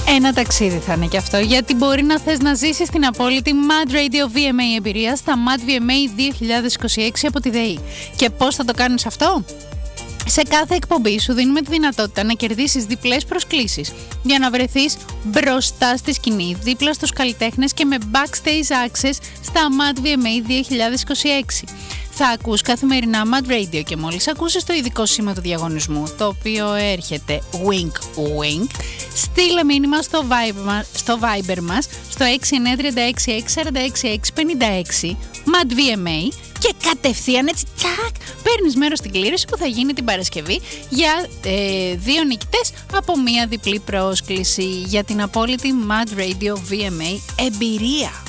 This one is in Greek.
Ένα ταξίδι θα είναι και αυτό, γιατί μπορεί να θες να ζήσεις την απόλυτη Mad Radio VMA εμπειρία στα Mad VMA 2026 από τη ΔΕΗ. Και πώς θα το κάνεις αυτό? Σε κάθε εκπομπή σου δίνουμε τη δυνατότητα να κερδίσεις διπλές προσκλήσεις για να βρεθείς μπροστά στη σκηνή, δίπλα στους καλλιτέχνες και με backstage access στα Mad VMA 2026. Θα ακούς καθημερινά Mad Radio και μόλις ακούσεις το ειδικό σήμα του διαγωνισμού, το οποίο έρχεται wink wink, στείλε μήνυμα στο Viber μας στο 6936646656 Mad VMA και κατευθείαν έτσι τσακ παίρνεις μέρος στην κλήρωση που θα γίνει την Παρασκευή για 2 νικητές από μία διπλή πρόσκληση για την απόλυτη Mad Radio VMA εμπειρία.